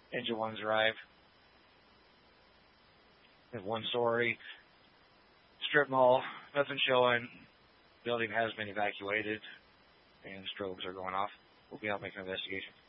Engine ones arrive. We have one story. Strip mall, nothing showing. Building has been evacuated, and strobes are going off. We'll be out making an investigation.